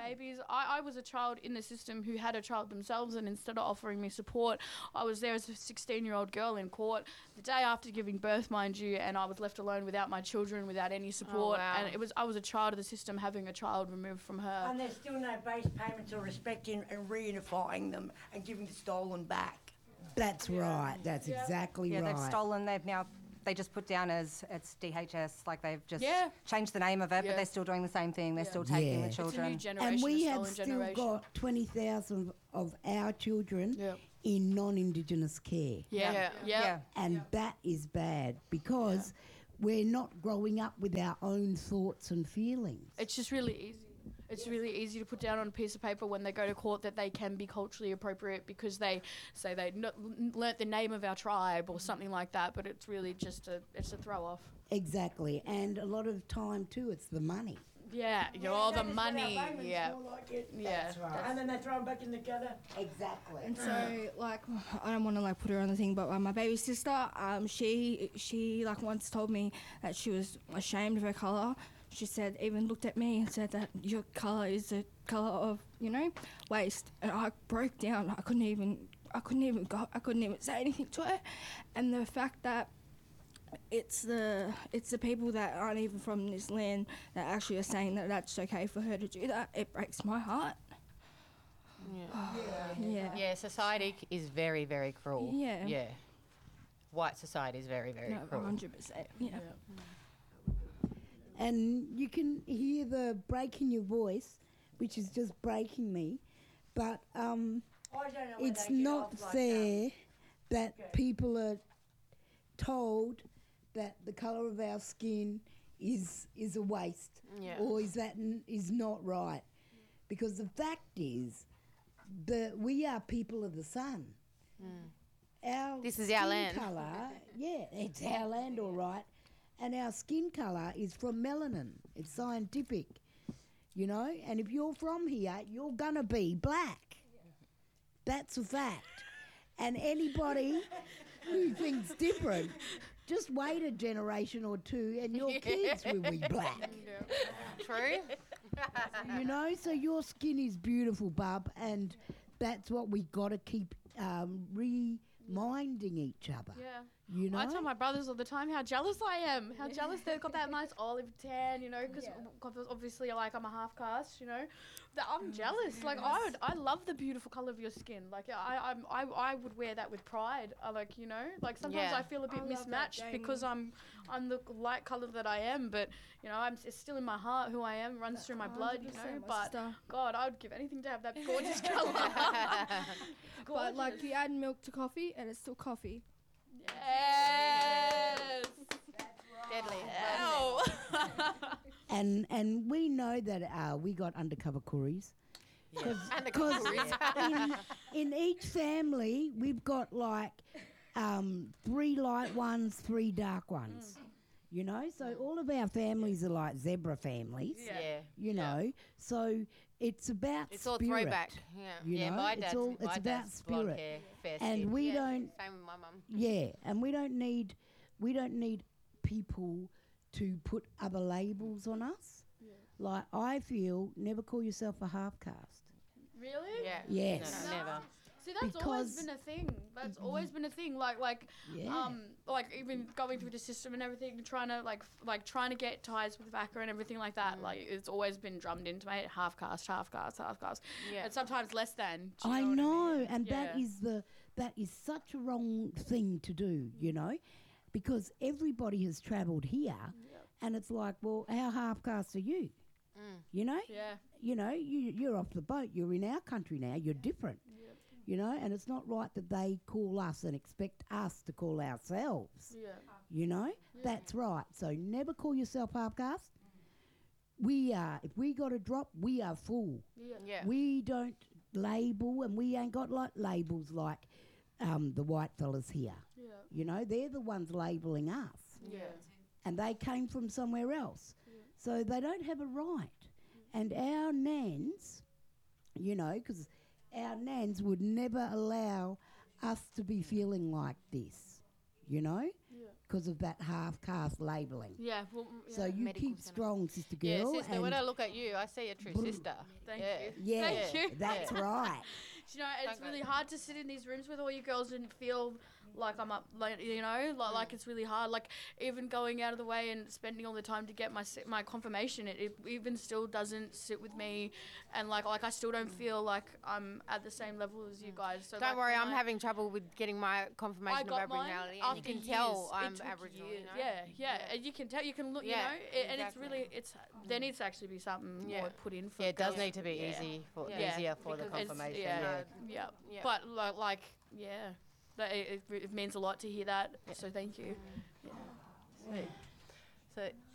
babies. I was a child in the system who had a child themselves, and instead of offering me support, I was there as a 16-year-old girl in court the day after giving birth, mind you, and I was left alone without my children, without any support. And I was a child of the system having a child removed from her. And there's still no base payments or respect in and reunifying them and giving the stolen back. That's right. That's exactly right. Yeah, they've stolen. They just put down as it's DHS, like they've just changed the name of it, but they're still doing the same thing. They're still taking the children. It's a new generation, and we a have stolen still generation. got 20,000 of our children in non-Indigenous care. Yeah. And that is bad because we're not growing up with our own thoughts and feelings. It's just really easy. It's really easy to put down on a piece of paper when they go to court that they can be culturally appropriate because they say they learnt the name of our tribe or something like that, but it's really just a throw-off. Exactly. And a lot of time, too, it's the money. All the money. That's right. And then they throw them back in the gutter. Exactly. And so, like, I don't want to put her on the thing, but my baby sister, she once told me that she was ashamed of her colour. She said, even looked at me and said that your colour is the colour of, waste. And I broke down. I couldn't even say anything to her. And the fact that it's the people that aren't even from this land that actually are saying that that's okay for her to do that, it breaks my heart. Yeah, society is very, very cruel. Yeah. White society is very, very cruel. 100%. Yeah. And you can hear the break in your voice, which is just breaking me. But it's not fair that people are told that the colour of our skin is a waste or is not right. Because the fact is that we are people of the sun. This is our land. Colour, it's our land, all right. And our skin colour is from melanin. It's scientific, And if you're from here, you're going to be black. That's a fact. And anybody who thinks different, just wait a generation or two and your kids will be black. True. So your skin is beautiful, bub, and that's what we got to keep reminding each other. Yeah. I tell my brothers all the time how jealous I am. How jealous they've got that nice olive tan, because obviously, I'm a half caste, I'm jealous. Like, I love the beautiful colour of your skin. Like, I would wear that with pride. Sometimes I feel a bit mismatched because I'm the light colour that I am, but, it's still in my heart who I am, runs through my blood, But, God, I would give anything to have that gorgeous colour. But, you add milk to coffee and it's still coffee. Yes. Deadly. And we know that we got undercover Koris. Because in each family we've got 3 light ones, 3 dark ones. So all of our families are like zebra families. So it's about it's spirit. All throwback. My it's about spirit. Hair, fair and skin. we don't. Same with my mum. Yeah, and we don't need people to put other labels on us. Like I feel, never call yourself a half caste. Really? Yeah. Yes. No, never. See, that's always been a thing. That's always been a thing. Like even going through the system and everything, trying to get ties with VACA and everything like that. Like it's always been drummed into my head: half caste. Yeah. And sometimes less than. I know, and that is such a wrong thing to do. Because everybody has travelled here, and it's like, well, how half caste are you? Yeah. You're off the boat. You're in our country now. You're different. And it's not right that they call us and expect us to call ourselves. That's right. So never call yourself half caste. We are, if we got a drop, we are full. We don't label, and we ain't got labels like the white fellas here. They're the ones labelling us. And they came from somewhere else. So they don't have a right. And our nans, because our nans would never allow us to be feeling like this, because of that half-caste labelling. Yeah. Well, So you keep strong, sister girl. Yeah, sister, when I look at you, I see a true sister. Thank you. Yeah, Thank you. that's right. You know, it's really hard to sit in these rooms with all you girls and feel like I'm up, like, you know, like it's really hard. Like even going out of the way and spending all the time to get my confirmation, it even still doesn't sit with me, and like I still don't feel like I'm at the same level as you guys. So don't worry, I'm having trouble with getting my confirmation of Aboriginality, and you can tell I'm Aboriginal. You know? Yeah, and you can tell, you can look, you know, and it's really, there needs to actually be something more put in for. Yeah, it does need to be easier for the confirmation. Yeah. But like it means a lot to hear that. So thank you. So